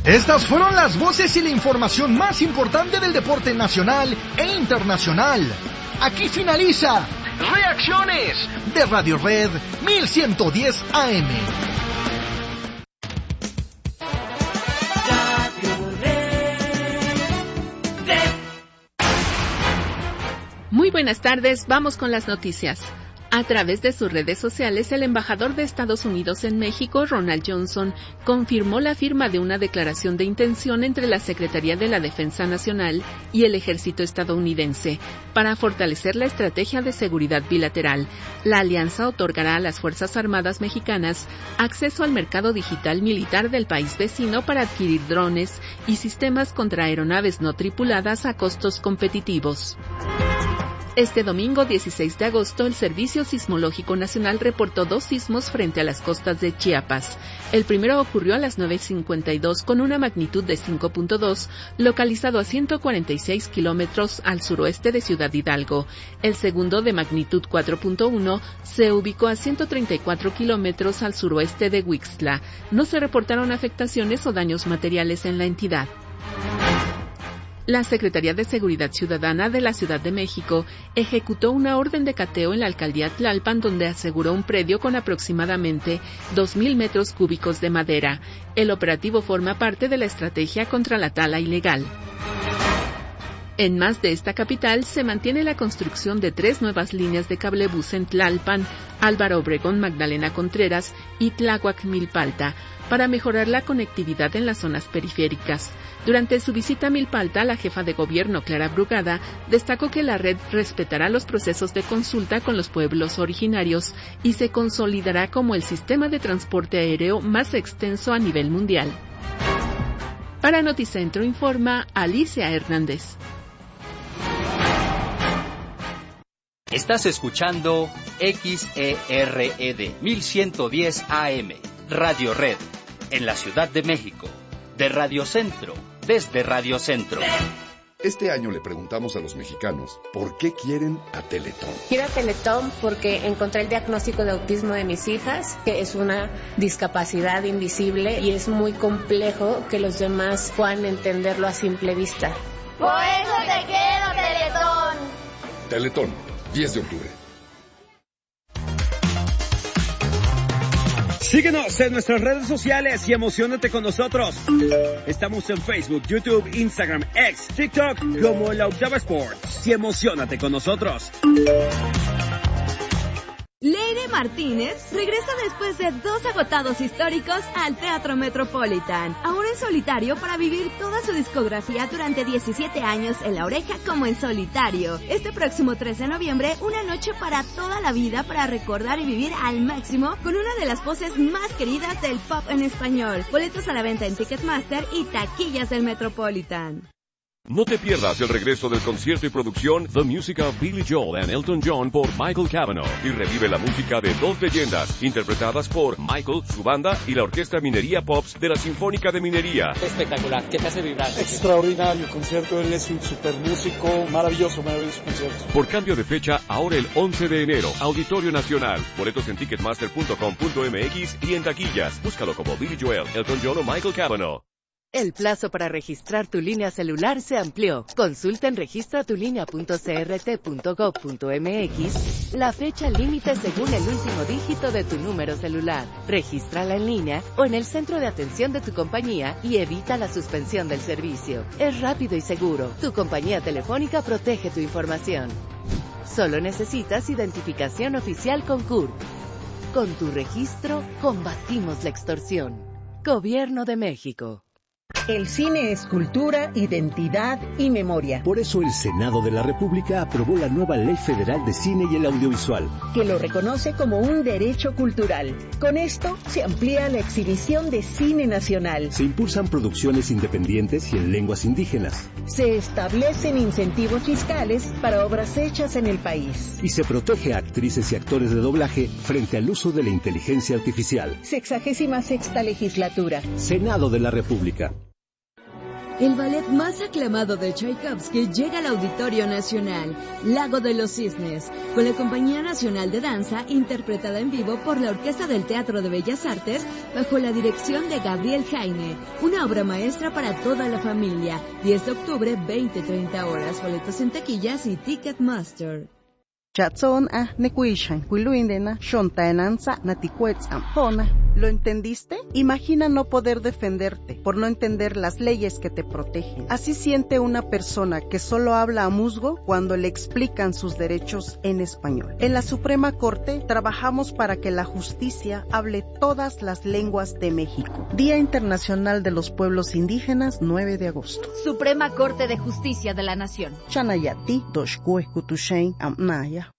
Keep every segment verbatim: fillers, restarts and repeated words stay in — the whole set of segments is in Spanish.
Estas fueron las voces y la información más importante del deporte nacional e internacional. Aquí finaliza Reacciones de Radio Red mil ciento diez A M. Muy buenas tardes, vamos con las noticias. A través de sus redes sociales, el embajador de Estados Unidos en México, Ronald Johnson, confirmó la firma de una declaración de intención entre la Secretaría de la Defensa Nacional y el Ejército estadounidense para fortalecer la estrategia de seguridad bilateral. La alianza otorgará a las Fuerzas Armadas mexicanas acceso al mercado digital militar del país vecino para adquirir drones y sistemas contra aeronaves no tripuladas a costos competitivos. Este domingo dieciséis de agosto, el Servicio Sismológico Nacional reportó dos sismos frente a las costas de Chiapas. El primero ocurrió a las nueve cincuenta y dos con una magnitud de cinco punto dos, localizado a ciento cuarenta y seis kilómetros al suroeste de Ciudad Hidalgo. El segundo, de magnitud cuatro punto uno, se ubicó a ciento treinta y cuatro kilómetros al suroeste de Huixtla. No se reportaron afectaciones o daños materiales en la entidad. La Secretaría de Seguridad Ciudadana de la Ciudad de México ejecutó una orden de cateo en la alcaldía Tlalpan, donde aseguró un predio con aproximadamente dos mil metros cúbicos de madera. El operativo forma parte de la estrategia contra la tala ilegal. En más de esta capital, se mantiene la construcción de tres nuevas líneas de cablebús en Tlalpan, Álvaro Obregón, Magdalena Contreras y Tláhuac Milpalta, para mejorar la conectividad en las zonas periféricas. Durante su visita a Milpalta, la jefa de gobierno, Clara Brugada, destacó que la red respetará los procesos de consulta con los pueblos originarios y se consolidará como el sistema de transporte aéreo más extenso a nivel mundial. Para Noticentro informa Alicia Hernández. Estás escuchando X E R E D mil ciento diez A M, Radio Red, en la Ciudad de México, de Radio Centro, desde Radio Centro. Este año le preguntamos a los mexicanos por qué quieren a Teletón. Quiero a Teletón porque encontré el diagnóstico de autismo de mis hijas, que es una discapacidad invisible y es muy complejo que los demás puedan entenderlo a simple vista. Por eso te quiero, Teletón. Teletón, diez de octubre. Síguenos en nuestras redes sociales y emociónate con nosotros. Estamos en Facebook, YouTube, Instagram, X, TikTok como La Octava Sports. Y emociónate con nosotros. Leire Martínez regresa después de dos agotados históricos al Teatro Metropolitan, ahora en solitario para vivir toda su discografía durante diecisiete años en La Oreja como en solitario. Este próximo trece de noviembre, una noche para toda la vida para recordar y vivir al máximo con una de las voces más queridas del pop en español. Boletos a la venta en Ticketmaster y taquillas del Metropolitan. No te pierdas el regreso del concierto y producción The Music of Billy Joel and Elton John por Michael Cavanaugh y revive la música de dos leyendas interpretadas por Michael, su banda y la Orquesta Minería Pops de la Sinfónica de Minería. Espectacular, ¿qué te hace vibrar? Extraordinario concierto, él es un super músico, maravilloso, maravilloso concierto. Por cambio de fecha, ahora el once de enero, Auditorio Nacional. Boletos en ticketmaster punto com punto m x y en taquillas. Búscalo como Billy Joel, Elton John o Michael Cavanaugh. El plazo para registrar tu línea celular se amplió. Consulta en registra tu línea punto c r t punto gov punto m x la fecha límite según el último dígito de tu número celular. Regístrala en línea o en el centro de atención de tu compañía y evita la suspensión del servicio. Es rápido y seguro. Tu compañía telefónica protege tu información. Solo necesitas identificación oficial con C U R P. Con tu registro, combatimos la extorsión. Gobierno de México. El cine es cultura, identidad y memoria. Por eso el Senado de la República aprobó la nueva Ley Federal de Cine y el Audiovisual, que lo reconoce como un derecho cultural. Con esto se amplía la exhibición de cine nacional. Se impulsan producciones independientes y en lenguas indígenas. Se establecen incentivos fiscales para obras hechas en el país. Y se protege a actrices y actores de doblaje frente al uso de la inteligencia artificial. Sexagésima sexta legislatura. Senado de la República. El ballet más aclamado de Tchaikovsky llega al Auditorio Nacional, Lago de los Cisnes, con la Compañía Nacional de Danza, interpretada en vivo por la Orquesta del Teatro de Bellas Artes, bajo la dirección de Gabriel Jaime. Una obra maestra para toda la familia. diez de octubre, veinte a treinta horas. Boletos en taquillas y Ticketmaster. Chatson a nekuishan, kuiluindena, shontaenanza, naticuetzam, ¿Lo entendiste? Imagina no poder defenderte por no entender las leyes que te protegen. Así siente una persona que solo habla a musgo cuando le explican sus derechos en español. En la Suprema Corte trabajamos para que la justicia hable todas las lenguas de México. Día Internacional de los Pueblos Indígenas, nueve de agosto. Suprema Corte de Justicia de la Nación. Chanayati, Doshkue, Kutushain, Amnaya.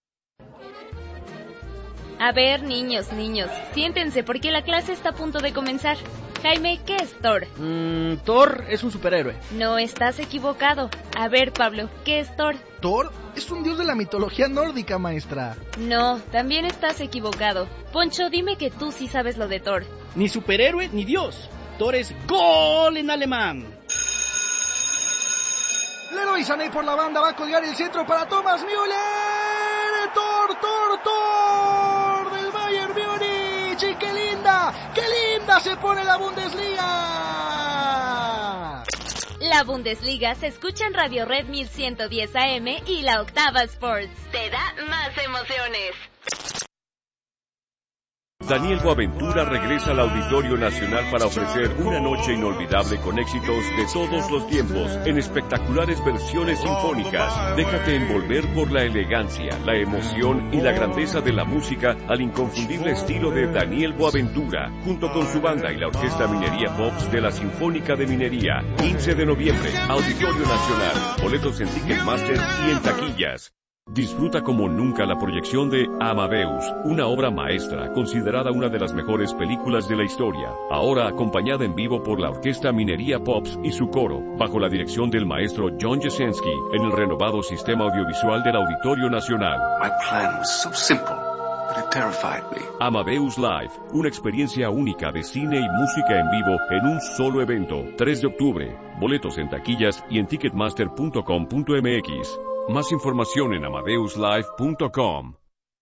A ver, niños, niños, siéntense porque la clase está a punto de comenzar. Jaime, ¿qué es Thor? Mm, Thor es un superhéroe. No, estás equivocado. A ver, Pablo, ¿qué es Thor? Thor es un dios de la mitología nórdica, maestra. No, también estás equivocado. Poncho, dime que tú sí sabes lo de Thor. Ni superhéroe ni dios. Thor es gol en alemán. Leroy Sané por la banda va a colgar el centro para Thomas Müller. Thor, Thor, Thor del Bayern Múnich. Y qué linda, qué linda se pone la Bundesliga. La Bundesliga se escucha en Radio Red mil ciento diez A M y la Octava Sports. Te da más emociones. Daniel Boaventura regresa al Auditorio Nacional para ofrecer una noche inolvidable con éxitos de todos los tiempos, en espectaculares versiones sinfónicas. Déjate envolver por la elegancia, la emoción y la grandeza de la música al inconfundible estilo de Daniel Boaventura, junto con su banda y la Orquesta Minería Pops de la Sinfónica de Minería. quince de noviembre, Auditorio Nacional. Boletos en Ticketmaster y en taquillas. Disfruta como nunca la proyección de Amadeus, una obra maestra considerada una de las mejores películas de la historia, ahora acompañada en vivo por la Orquesta Minería Pops y su coro, bajo la dirección del maestro John Jasinski, en el renovado sistema audiovisual del Auditorio Nacional. My plan was so simple, but it terrified me. Amadeus Live, una experiencia única de cine y música en vivo en un solo evento, tres de octubre. Boletos en taquillas y en ticketmaster punto com punto m x. Más información en amadeus live punto com.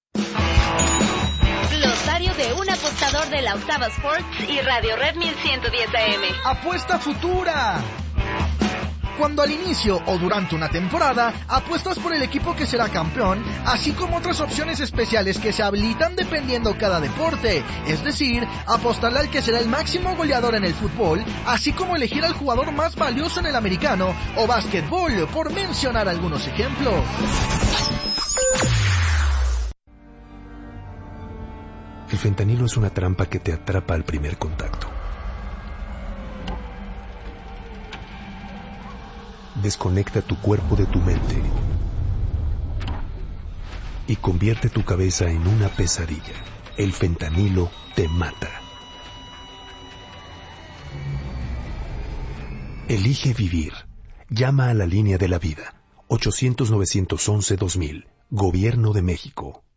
Glosario de un apostador de la Octava Sports y Radio Red mil ciento diez A M. Apuesta futura. Cuando al inicio o durante una temporada apuestas por el equipo que será campeón, así como otras opciones especiales que se habilitan dependiendo cada deporte, es decir, apostarle al que será el máximo goleador en el fútbol, así como elegir al jugador más valioso en el americano o básquetbol, por mencionar algunos ejemplos. El fentanilo es una trampa que te atrapa al primer contacto. Desconecta tu cuerpo de tu mente y convierte tu cabeza en una pesadilla. El fentanilo te mata. Elige vivir. Llama a la línea de la vida. ochocientos nueve once dos mil. Gobierno de México.